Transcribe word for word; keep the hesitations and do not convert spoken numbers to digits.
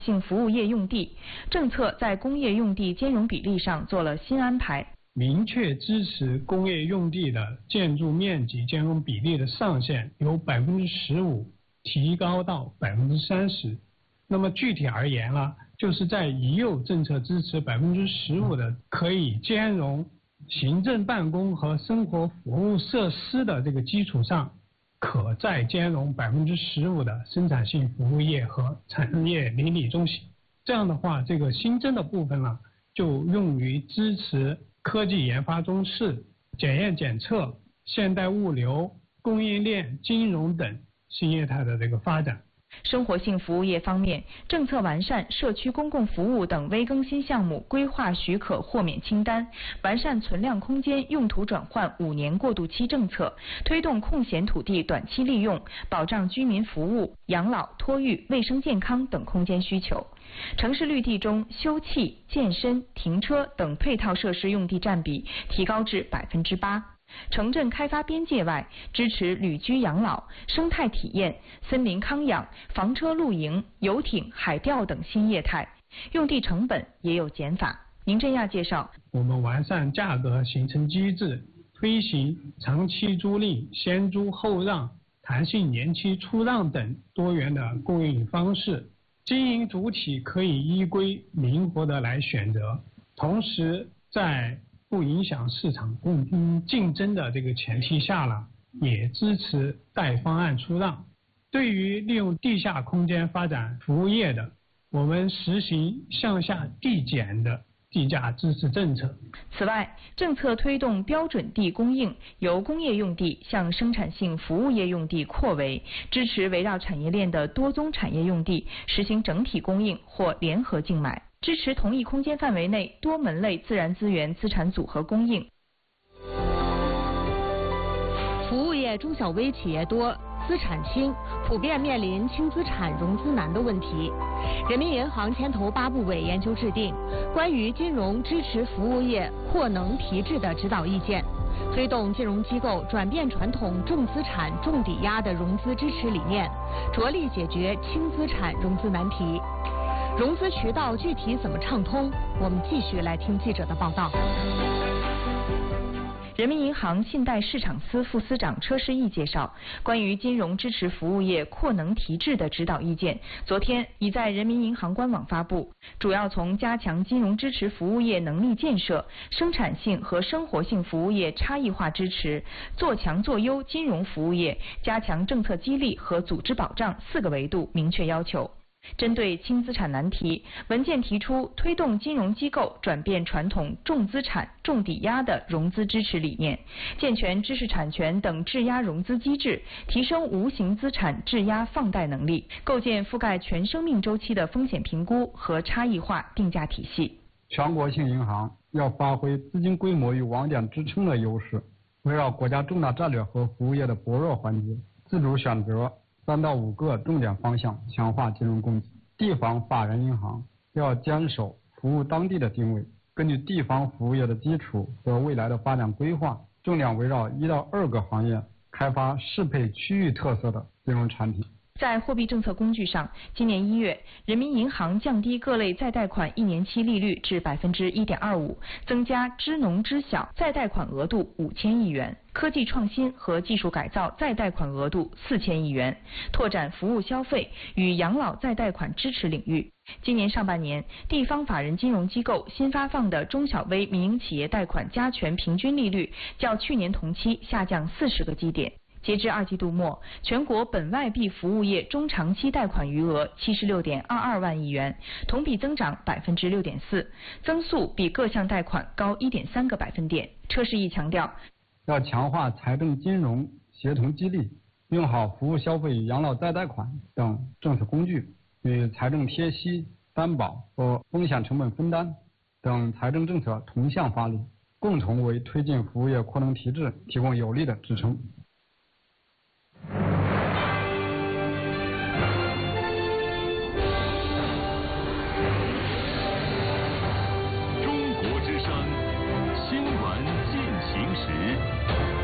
性服务业用地，政策在工业用地兼容比例上做了新安排， 明确支持工业用地的建筑面积兼容比例的上限由百分之十五提高到百分之三十。那么具体而言呢，就是在已有政策支持百分之十五的可以兼容行政办公和生活服务设施的这个基础上，可再兼容百分之十五的生产性服务业和产业邻里中心。这样的话，这个新增的部分呢，就用于支持科技研发中试、检验检测、现代物流、供应链、金融等新业态的这个发展。 生活性服务业方面，政策完善社区公共服务等微更新项目规划许可豁免清单，完善存量空间用途转换五年过渡期政策，推动空闲土地短期利用，保障居民服务、养老、托育、卫生健康等空间需求。城市绿地中，休憩、健身、停车等配套设施用地占比提高至百分之八。城镇开发边界外，支持旅居养老、生态体验、森林康养、房车露营、游艇、海钓等新业态，用地成本也有减法。宁振亚介绍， 我们完善价格形成机制，推行长期租赁、先租后让、弹性年期出让等多元的供应方式，经营主体可以依规灵活的来选择，同时在不影响市场共竞争的这个前提下呢，也支持带方案出让。对于利用地下空间发展服务业的，我们实行向下递减的地价支持政策。 此外，政策推动标准地供应由工业用地向生产性服务业用地扩围，支持围绕产业链的多宗产业用地实行整体供应或联合竞买，支持同一空间范围内多门类自然资源资产组合供应。 服务业中小微企业多，资产轻，普遍面临轻资产融资难的问题。人民银行牵头八部委研究制定关于金融支持服务业扩能提质的指导意见，推动金融机构转变传统重资产重抵押的融资支持理念，着力解决轻资产融资难题。融资渠道具体怎么畅通？我们继续来听记者的报道。 人民银行信贷市场司副司长车世义介绍，关于金融支持服务业扩能提质的指导意见，昨天已在人民银行官网发布，主要从加强金融支持服务业能力建设、生产性和生活性服务业差异化支持、做强做优金融服务业、加强政策激励和组织保障四个维度明确要求。针对轻资产难题，文件提出推动金融机构转变传统重资产重抵押的融资支持理念，健全知识产权等质押融资机制，提升无形资产质押放贷能力，构建覆盖全生命周期的风险评估和差异化定价体系。 全国性银行要发挥资金规模与网点支撑的优势，围绕国家重大战略和服务业的薄弱环节，自主选择三到五个重点方向，强化金融供给。地方法人银行要坚守服务当地的定位，根据地方服务业的基础和未来的发展规划，重点围绕一到二个行业开发适配区域特色的金融产品。 在货币政策工具上，今年一月，人民银行降低各类再贷款一年期利率至百分之一点二五，增加支农支小再贷款额度五千亿元，科技创新和技术改造再贷款额度四千亿元，拓展服务消费与养老再贷款支持领域。今年上半年，地方法人金融机构新发放的中小微民营企业贷款加权平均利率较去年同期下降四十个基点。截至二季度末，全国本外币服务业中长期贷款余额七十六点二二万亿元，同比增长百分之六点四，增速比各项贷款高一点三个百分点。车世义强调， 要强化财政金融协同激励，用好服务消费与养老再贷款等政策工具，与财政贴息、担保和风险成本分担等财政政策同向发力，共同为推进服务业扩能提质提供有力的支撑。